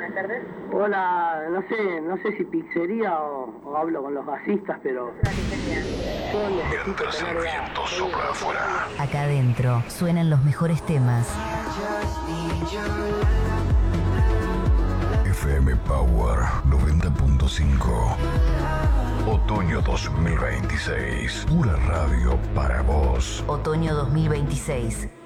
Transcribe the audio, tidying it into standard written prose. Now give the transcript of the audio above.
buenas tardes. Hola, no sé si pizzería o hablo con los gasistas, pero Una pizzería. yo necesito Mientras el tener gas. viento sopla afuera. Acá adentro suenan los mejores temas. FM Power 90.5. Otoño 2026. Pura radio para vos. Otoño 2026.